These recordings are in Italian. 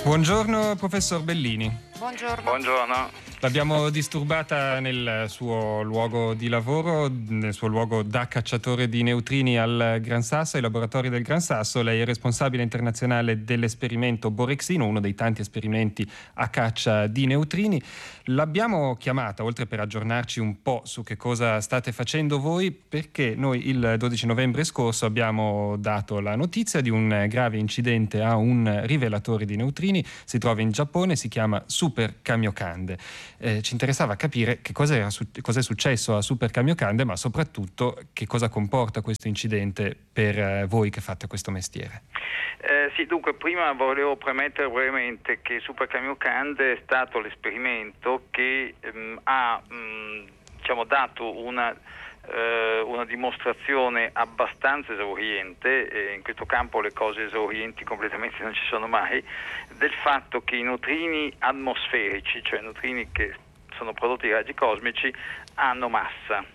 Buongiorno professor Bellini. Buongiorno. Buongiorno. L'abbiamo disturbata nel suo luogo di lavoro, nel suo luogo da cacciatore di neutrini al Gran Sasso, ai laboratori del Gran Sasso. Lei è responsabile internazionale dell'esperimento Borexino, uno dei tanti esperimenti a caccia di neutrini. L'abbiamo chiamata, oltre per aggiornarci un po' su che cosa state facendo voi, perché noi il 12 novembre scorso abbiamo dato la notizia di un grave incidente a un rivelatore di neutrini. Si trova in Giappone, si chiama Super Kamiokande. Ci interessava capire che cosa è successo a Super Kamiokande, ma soprattutto che cosa comporta questo incidente per voi che fate questo mestiere. Sì, dunque prima volevo premettere brevemente che Super Kamiokande è stato l'esperimento che ha dato una dimostrazione abbastanza esauriente, e in questo campo le cose esaurienti completamente non ci sono mai, del fatto che i neutrini atmosferici, cioè neutrini che sono prodotti di raggi cosmici, hanno massa.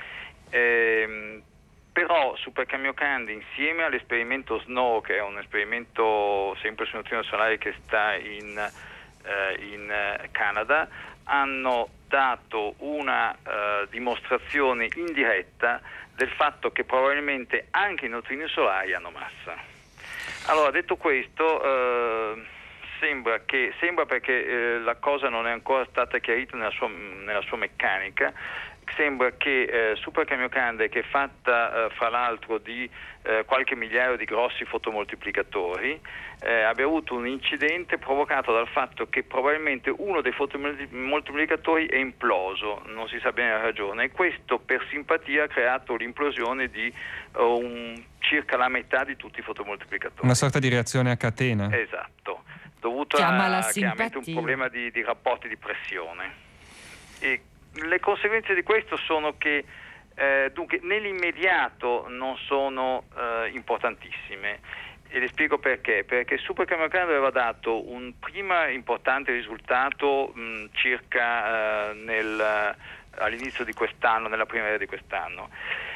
Però Super Kamiokande, insieme all'esperimento SNOW, che è un esperimento sempre su neutrino solare che sta in Canada, hanno dato una dimostrazione indiretta del fatto che probabilmente anche i neutrini solari hanno massa. Allora, detto questo, sembra perché la cosa non è ancora stata chiarita nella sua meccanica. Sembra che Super Kamiokande, che è fatta fra l'altro di qualche migliaio di grossi fotomoltiplicatori, abbia avuto un incidente provocato dal fatto che probabilmente uno dei fotomoltiplicatori è imploso, non si sa bene la ragione, e questo per simpatia ha creato l'implosione di circa la metà di tutti i fotomoltiplicatori. Una sorta di reazione a catena. Esatto, dovuta a chiaramente un simpatia. problema di rapporti di pressione. E le conseguenze di questo sono che dunque nell'immediato non sono importantississime, e le spiego perché. Perché Super Kamiokande aveva dato un prima importante risultato circa all'inizio di quest'anno, nella primavera di quest'anno.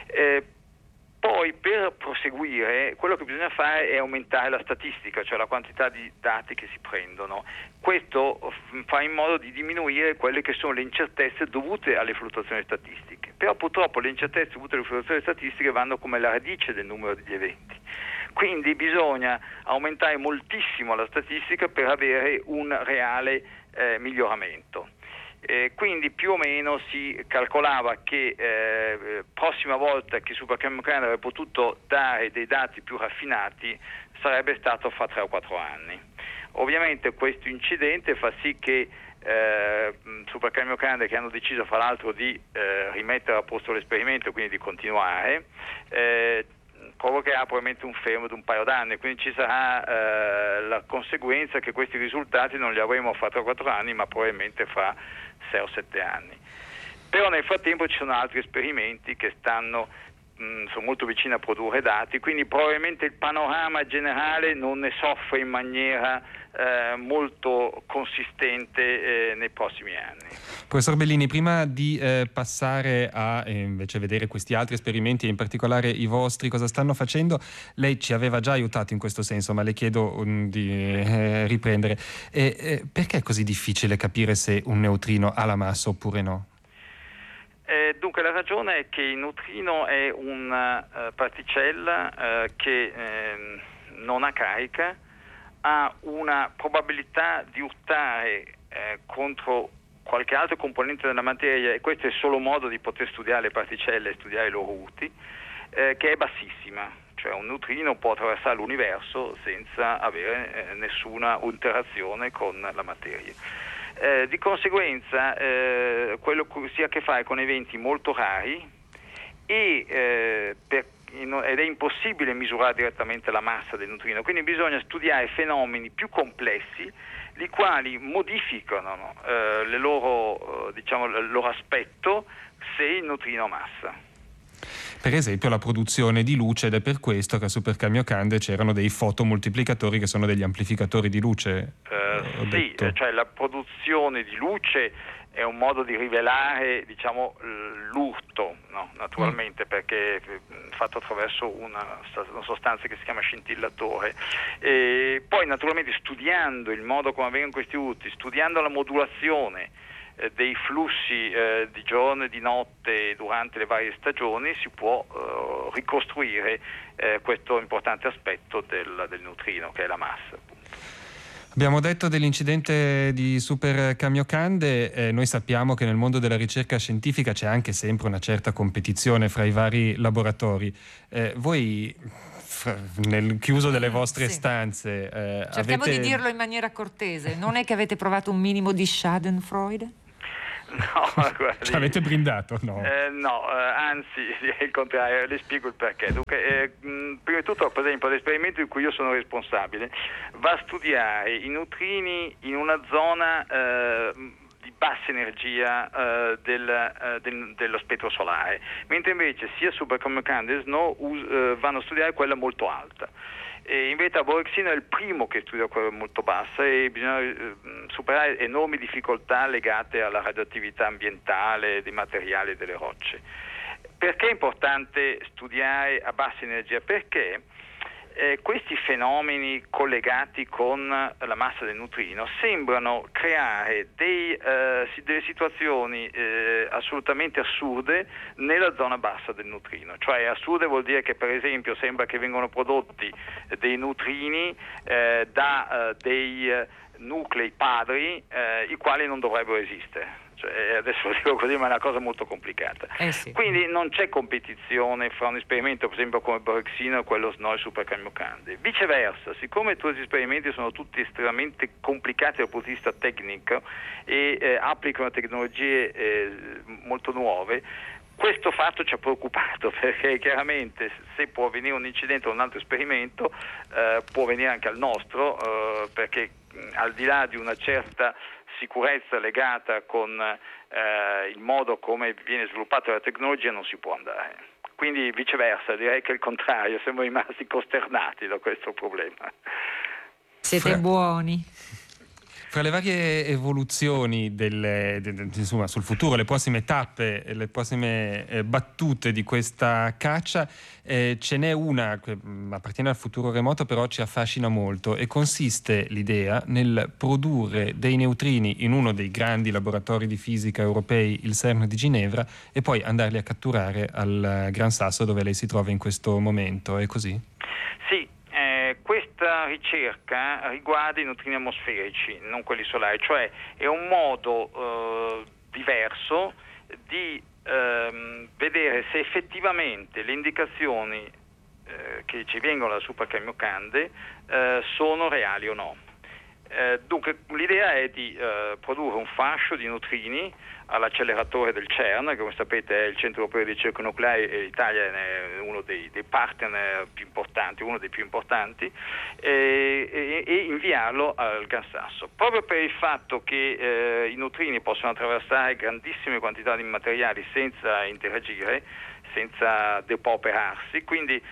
Poi per proseguire quello che bisogna fare è aumentare la statistica, cioè la quantità di dati che si prendono. Questo fa in modo di diminuire quelle che sono le incertezze dovute alle fluttuazioni statistiche. Però purtroppo le incertezze dovute alle fluttuazioni statistiche vanno come la radice del numero degli eventi. Quindi bisogna aumentare moltissimo la statistica per avere un reale miglioramento. Quindi più o meno si calcolava che prossima volta che Super Kamiokande avrebbe potuto dare dei dati più raffinati sarebbe stato fra 3 o 4 anni. Ovviamente questo incidente fa sì che Super Kamiokande, che hanno deciso fra l'altro di rimettere a posto l'esperimento, quindi di continuare, provocherà probabilmente un fermo di un paio d'anni, quindi ci sarà la conseguenza che questi risultati non li avremo fra 3 o 4 anni, ma probabilmente fra 6 o 7 anni. Però nel frattempo ci sono altri esperimenti che sono molto vicini a produrre dati, quindi probabilmente il panorama generale non ne soffre in maniera molto consistente nei prossimi anni. Professor Bellini, prima di passare a invece vedere questi altri esperimenti e in particolare i vostri, cosa stanno facendo, lei ci aveva già aiutato in questo senso, ma le chiedo di riprendere. Perché è così difficile capire se un neutrino ha la massa oppure no? Dunque la ragione è che il neutrino è una particella che non ha carica, ha una probabilità di urtare contro qualche altro componente della materia, e questo è il solo modo di poter studiare le particelle e studiare i loro urti, che è bassissima. Cioè un neutrino può attraversare l'universo senza avere nessuna interazione con la materia. Di conseguenza quello si ha a che fare con eventi molto rari ed è impossibile misurare direttamente la massa del neutrino, quindi bisogna studiare fenomeni più complessi, i quali modificano il loro aspetto se il neutrino ha massa. Per esempio la produzione di luce, ed è per questo che a Super Kamiokande c'erano dei fotomoltiplicatori che sono degli amplificatori di luce. Sì, cioè la produzione di luce è un modo di rivelare, diciamo, l'urto, no? Naturalmente, perché è fatto attraverso una sostanza che si chiama scintillatore. E poi naturalmente studiando il modo come avvengono questi urti, studiando la modulazione dei flussi di giorno e di notte durante le varie stagioni, si può ricostruire questo importante aspetto del neutrino, che è la massa, appunto. Abbiamo detto dell'incidente di Super Kamiokande, noi sappiamo che nel mondo della ricerca scientifica c'è anche sempre una certa competizione fra i vari laboratori. Voi nel chiuso delle vostre stanze cerchiamo avete... di dirlo in maniera cortese, non è che avete provato un minimo di Schadenfreude? No, guardi, ci avete brindato? No, anzi, il contrario, le spiego il perché. Dunque, prima di tutto, per esempio, l'esperimento di cui io sono responsabile va a studiare i neutrini in una zona di bassa energia dello spettro solare, mentre invece sia Super Kamiokande e SNO vanno a studiare quella molto alta. E invece a Borexino è il primo che studia quella molto bassa e bisogna superare enormi difficoltà legate alla radioattività ambientale, dei materiali e delle rocce. Perché è importante studiare a bassa energia? Perché questi fenomeni collegati con la massa del neutrino sembrano creare delle situazioni assolutamente assurde nella zona bassa del neutrino. Cioè assurde vuol dire che, per esempio, sembra che vengano prodotti dei neutrini da dei nuclei padri i quali non dovrebbero esistere. Adesso lo dico così, ma è una cosa molto complicata. Sì. Quindi non c'è competizione fra un esperimento, per esempio, come Borexino e quello SNO e Super Kamiokande. Viceversa, siccome tutti gli esperimenti sono tutti estremamente complicati dal punto di vista tecnico e applicano tecnologie molto nuove, questo fatto ci ha preoccupato, perché chiaramente se può avvenire un incidente o un altro esperimento può venire anche al nostro, perché al di là di una certa sicurezza legata con il modo come viene sviluppata la tecnologia non si può andare. Quindi viceversa, direi che è il contrario, siamo rimasti costernati da questo problema. Siete buoni. Fra le varie evoluzioni insomma, sul futuro, le prossime tappe, le prossime battute di questa caccia, ce n'è una che appartiene al futuro remoto, però ci affascina molto, e consiste l'idea nel produrre dei neutrini in uno dei grandi laboratori di fisica europei, il CERN di Ginevra, e poi andarli a catturare al Gran Sasso, dove lei si trova in questo momento. È così? Sì. Questa ricerca riguarda i neutrini atmosferici, non quelli solari, cioè è un modo diverso di vedere se effettivamente le indicazioni che ci vengono dalla Super Kamiokande sono reali o no. Dunque l'idea è di produrre un fascio di neutrini all'acceleratore del CERN, che come sapete è il Centro Europeo di Ricerca Nucleare, e l'Italia è uno dei partner più importanti, uno dei più importanti, e inviarlo al Gran Sasso. Proprio per il fatto che i neutrini possono attraversare grandissime quantità di materiali senza interagire, senza depauperarsi, quindi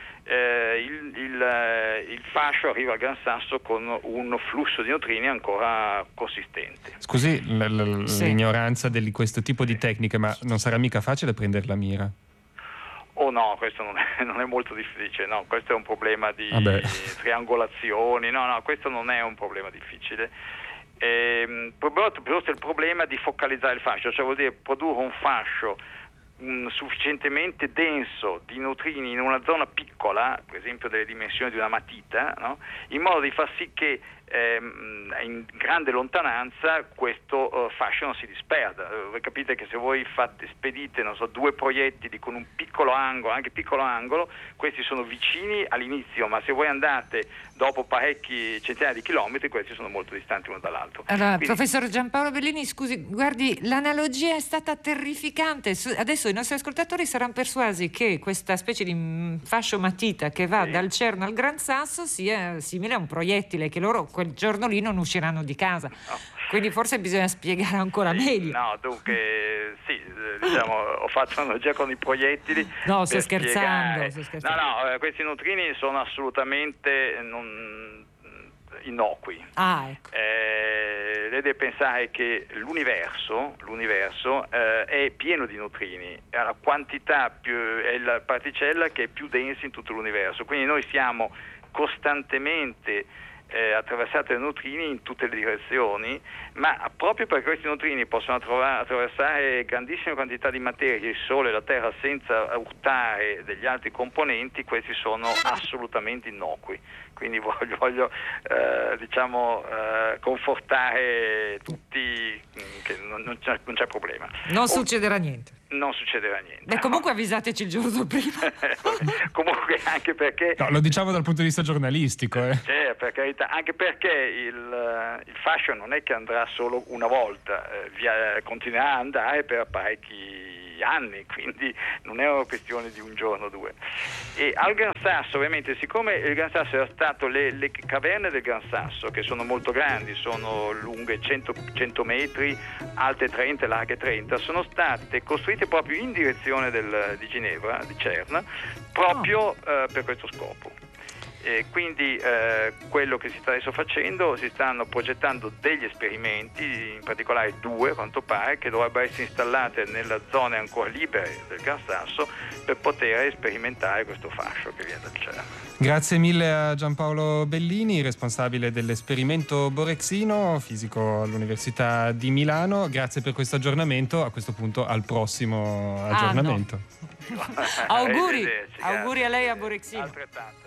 il fascio arriva al Gran Sasso con un flusso di neutrini ancora consistente. Scusi l'ignoranza di questo tipo di tecniche, ma non sarà mica facile prendere la mira? Oh no, questo non è molto difficile, no, questo è un problema di triangolazioni, no, questo non è un problema difficile. Piuttosto è il problema di focalizzare il fascio, cioè vuol dire produrre un fascio sufficientemente denso di neutrini in una zona piccola, per esempio delle dimensioni di una matita, no? In modo di far sì che in grande lontananza questo fascio non si disperda. Voi capite che se voi spedite, non so, 2 proiettili con un piccolo angolo, anche piccolo angolo, questi sono vicini all'inizio, ma se voi andate dopo parecchi centinaia di chilometri, questi sono molto distanti uno dall'altro. Allora, professor Giampaolo Bellini, scusi, guardi, l'analogia è stata terrificante. Adesso i nostri ascoltatori saranno persuasi che questa specie di fascio matita che va dal CERN al Gran Sasso sia simile a un proiettile, che loro quel giorno lì non usciranno di casa. No. Quindi forse bisogna spiegare ancora meglio. No, dunque sì, diciamo, ho fatto un'analogia con i proiettili. No, sto scherzando. No, questi neutrini sono assolutamente innocui. Ah, ecco. lei deve pensare che l'universo è pieno di neutrini, è la quantità è la particella che è più densa in tutto l'universo, quindi noi siamo costantemente attraversate da neutrini in tutte le direzioni, ma proprio perché questi neutrini possono attraversare grandissime quantità di materia, il Sole e la Terra, senza urtare degli altri componenti, questi sono assolutamente innocui. Quindi voglio confortare tutti che non c'è problema. Non succederà niente. Non succederà niente. Beh, comunque avvisateci il giorno prima. Comunque anche perché... No, lo diciamo dal punto di vista giornalistico. Per carità, anche perché il fascio non è che andrà solo una volta, continuerà ad andare per parecchi anni, quindi non è una questione di un giorno o due. E al Gran Sasso, ovviamente, siccome il Gran Sasso era stato le caverne del Gran Sasso, che sono molto grandi, sono lunghe 100 metri, alte 30, larghe 30, sono state costruite proprio in direzione di Ginevra, di Cerna, proprio per questo scopo. E quindi quello che si sta adesso facendo, si stanno progettando degli esperimenti, in particolare 2 a quanto pare, che dovrebbero essere installate nelle zone ancora libere del Gran Sasso per poter sperimentare questo fascio che viene dal cielo. Grazie mille a Giampaolo Bellini, responsabile dell'esperimento Borexino, fisico all'Università di Milano. Grazie per questo aggiornamento. A questo punto al prossimo aggiornamento. No. Auguri a lei a Borexino. Altrettanto.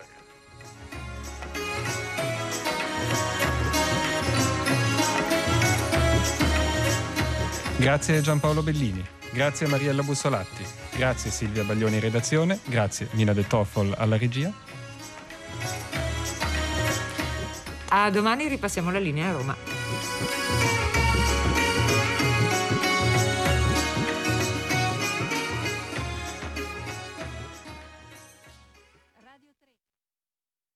Grazie Giampaolo Bellini, grazie Mariella Bussolatti, grazie Silvia Baglioni in redazione, grazie Nina De Toffol alla regia. A domani, ripassiamo la linea a Roma.